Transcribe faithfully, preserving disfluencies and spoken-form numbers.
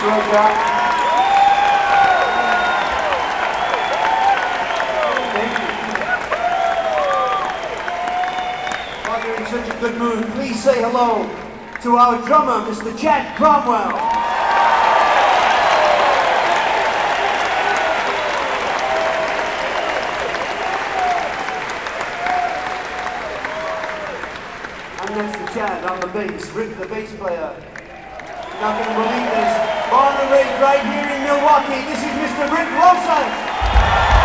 Edgar. Thank you. While you're in such a good mood, please say hello to our drummer, Mister Chad Cromwell. And next to Chad on the bass, Rick the bass player. You're not going to believe this. Born and raised right here in Milwaukee, this is Mister Rick Wilson.